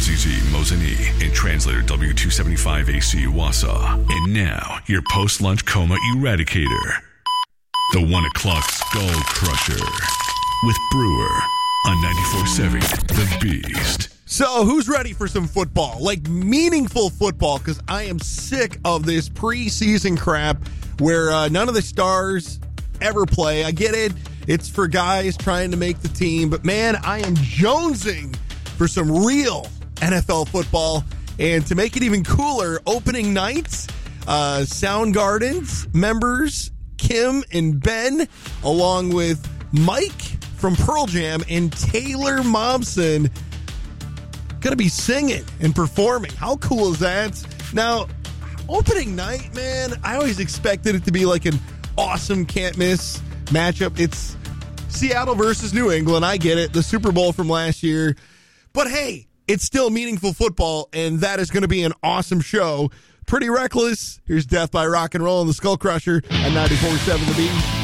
RZZ Mozini and translator W275AC Wausau. And now, your post-lunch coma eradicator, the 1 o'clock Skull Crusher, with Brewer on 94.7 The Beast. So, who's ready for some football? Like, meaningful football, because I am sick of this preseason crap where none of the stars ever play. I get it. It's for guys trying to make the team. But, man, I am jonesing for some real NFL football. And to make it even cooler, opening nights, Soundgarden's members, Kim and Ben, along with Mike from Pearl Jam and Taylor Momsen, going to be singing and performing. How cool is that? Now, opening night, man, I always expected it to be like an awesome can't-miss matchup. It's Seattle versus New England. I get it. The Super Bowl from last year. But, hey, it's still meaningful football, and that is going to be an awesome show. Pretty Reckless. Here's Death by Rock and Roll and the Skull Crusher at 94.7 The Beat.